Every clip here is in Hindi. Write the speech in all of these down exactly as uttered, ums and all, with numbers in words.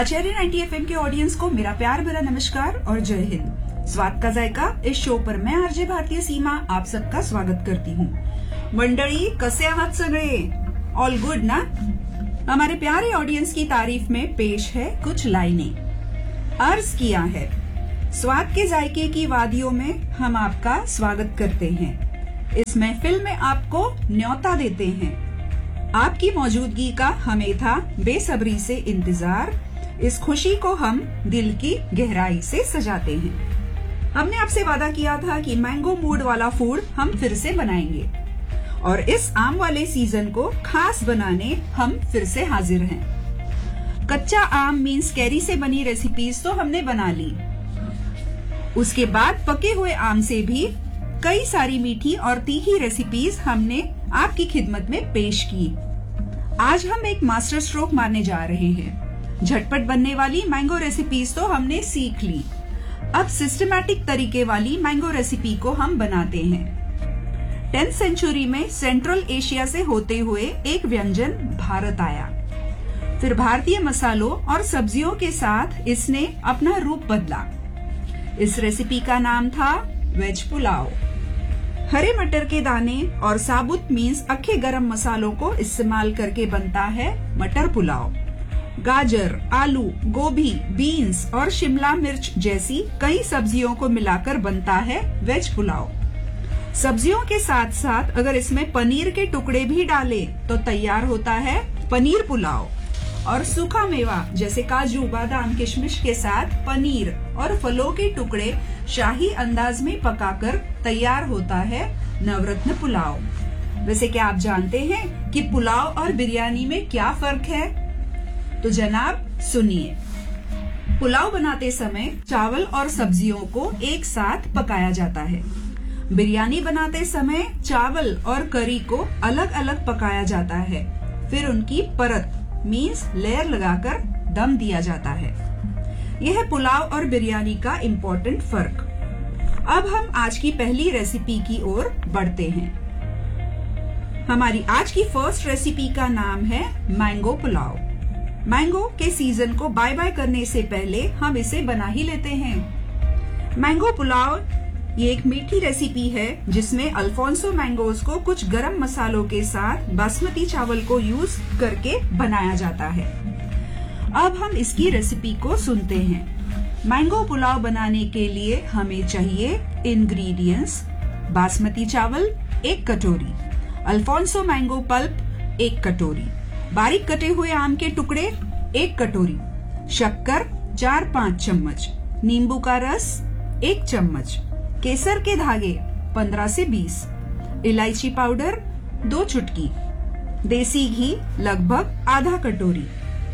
आचार्य नाइंटी एफएम के ऑडियन्स को मेरा प्यार भरा नमस्कार और जय हिंद। स्वाद का जायका इस शो पर मैं आरजे भारतीय सीमा आप सबका स्वागत करती हूँ। मंडळी, कसे आहात सगळे? ऑल गुड ना? हमारे प्यारे ऑडियंस की तारीफ में पेश है कुछ लाइनें। अर्ज किया है, स्वाद के जायके की वादियों में हम आपका स्वागत करते हैं। इस महफिल में आपको न्योता देते हैं। आपकी मौजूदगी का हमें था बेसब्री से इंतजार। इस खुशी को हम दिल की गहराई से सजाते हैं। हमने आपसे वादा किया था कि मैंगो मूड वाला फूड हम फिर से बनाएंगे और इस आम वाले सीजन को खास बनाने हम फिर से हाजिर हैं। कच्चा आम मीन्स कैरी से बनी रेसिपीज तो हमने बना ली। उसके बाद पके हुए आम से भी कई सारी मीठी और तीखी रेसिपीज हमने आपकी खिदमत में पेश की। आज हम एक मास्टर स्ट्रोक मारने जा रहे हैं। झटपट बनने वाली मैंगो रेसिपीज तो हमने सीख ली। अब सिस्टमैटिक तरीके वाली मैंगो रेसिपी को हम बनाते हैं। टेंथ सेंचुरी में सेंट्रल एशिया से होते हुए एक व्यंजन भारत आया। फिर भारतीय मसालों और सब्जियों के साथ इसने अपना रूप बदला। इस रेसिपी का नाम था वेज पुलाव। हरे मटर के दाने और साबुत मीन्स अखे गरम मसालों को इस्तेमाल करके बनता है मटर पुलाव। गाजर, आलू, गोभी, बीन्स और शिमला मिर्च जैसी कई सब्जियों को मिलाकर बनता है वेज पुलाव। सब्जियों के साथ साथ अगर इसमें पनीर के टुकड़े भी डाले तो तैयार होता है पनीर पुलाव। और सूखा मेवा जैसे काजू, बादाम, किशमिश के साथ पनीर और फलों के टुकड़े शाही अंदाज में पकाकर तैयार होता है नवरत्न पुलाव। वैसे क्या आप जानते हैं कि पुलाव और बिरयानी में क्या फर्क है? तो जनाब सुनिए। पुलाव बनाते समय चावल और सब्जियों को एक साथ पकाया जाता है। बिरयानी बनाते समय चावल और करी को अलग अलग पकाया जाता है। फिर उनकी परत मीन्स लेयर लगाकर दम दिया जाता है। यह है पुलाव और बिरयानी का इम्पोर्टेंट फर्क। अब हम आज की पहली रेसिपी की ओर बढ़ते हैं। हमारी आज की फर्स्ट रेसिपी का नाम है मैंगो पुलाव। मैंगो के सीजन को बाय बाय करने से पहले हम इसे बना ही लेते हैं। मैंगो पुलाव ये एक मीठी रेसिपी है जिसमें अल्फोंसो मैंगोज को कुछ गरम मसालों के साथ बासमती चावल को यूज करके बनाया जाता है। अब हम इसकी रेसिपी को सुनते हैं। मैंगो पुलाव बनाने के लिए हमें चाहिए इंग्रेडिएंट्स: बासमती चावल एक कटोरी, अल्फोंसो मैंगो पल्प एक कटोरी, बारीक कटे हुए आम के टुकड़े एक कटोरी, शक्कर चार पाँच चम्मच, नींबू का रस एक चम्मच, केसर के धागे पंद्रह से बीस, इलायची पाउडर दो चुटकी, देसी घी लगभग आधा कटोरी।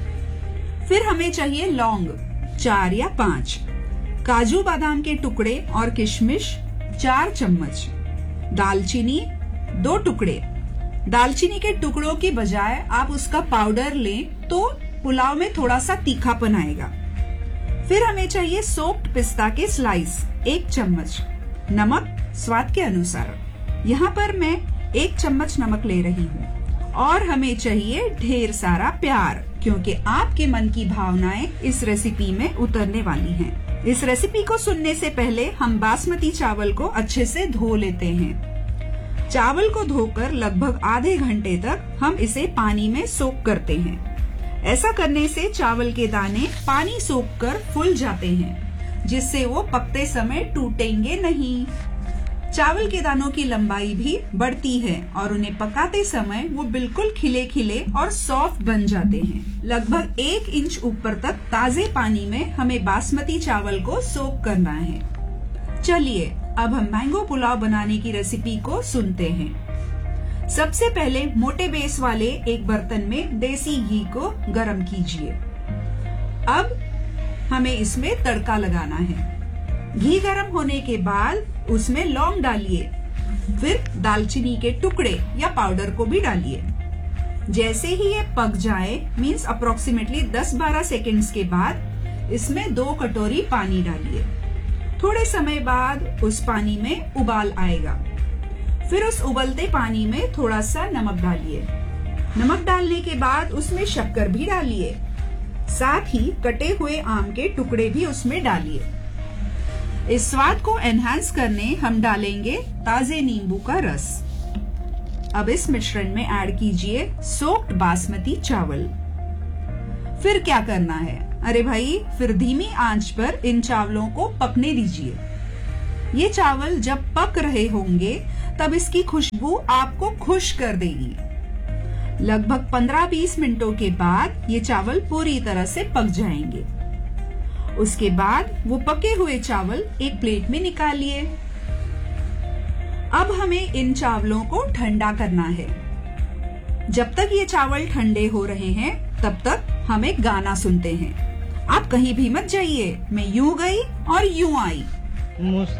फिर हमें चाहिए लौंग चार या पाँच, काजू बादाम के टुकड़े और किशमिश चार चम्मच, दालचीनी दो टुकड़े। दालचीनी के टुकड़ों की बजाय आप उसका पाउडर लें तो पुलाव में थोड़ा सा तीखापन आएगा। फिर हमें चाहिए सोक्ड पिस्ता के स्लाइस एक चम्मच, नमक स्वाद के अनुसार। यहाँ पर मैं एक चम्मच नमक ले रही हूँ। और हमें चाहिए ढेर सारा प्यार, क्योंकि आपके मन की भावनाएं इस रेसिपी में उतरने वाली हैं। इस रेसिपी को सुनने से पहले हम बासमती चावल को अच्छे से धो लेते हैं। चावल को धोकर लगभग आधे घंटे तक हम इसे पानी में सोक करते हैं। ऐसा करने से चावल के दाने पानी सोखकर फूल जाते हैं, जिससे वो पकते समय टूटेंगे नहीं। चावल के दानों की लंबाई भी बढ़ती है और उन्हें पकाते समय वो बिल्कुल खिले खिले और सॉफ्ट बन जाते हैं। लगभग एक इंच ऊपर तक ताजे पानी में हमें बासमती चावल को सोक करना है। चलिए अब हम मैंगो पुलाव बनाने की रेसिपी को सुनते हैं। सबसे पहले मोटे बेस वाले एक बर्तन में देसी घी को गरम कीजिए। अब हमें इसमें तड़का लगाना है। घी गरम होने के बाद उसमें लौंग डालिए, फिर दालचीनी के टुकड़े या पाउडर को भी डालिए। जैसे ही ये पक जाए मीन्स अप्रोक्सीमेटली दस बारह सेकेंड्स के बाद इसमें दो कटोरी पानी डालिए। थोड़े समय बाद उस पानी में उबाल आएगा। फिर उस उबलते पानी में थोड़ा सा नमक डालिए। नमक डालने के बाद उसमें शक्कर भी डालिए। साथ ही कटे हुए आम के टुकड़े भी उसमें डालिए। इस स्वाद को एनहांस करने हम डालेंगे ताजे नींबू का रस। अब इस मिश्रण में ऐड कीजिए सोक्ड बासमती चावल। फिर क्या करना है? अरे भाई, फिर धीमी आंच पर इन चावलों को पकने दीजिए। ये चावल जब पक रहे होंगे तब इसकी खुशबू आपको खुश कर देगी। लगभग पंद्रह बीस मिनटों के बाद ये चावल पूरी तरह से पक जाएंगे। उसके बाद वो पके हुए चावल एक प्लेट में निकालिए। अब हमें इन चावलों को ठंडा करना है। जब तक ये चावल ठंडे हो रहे हैं तब तक हम एक गाना सुनते हैं। आप कहीं भी मत जाइए, मैं यूं गई और यूं आई।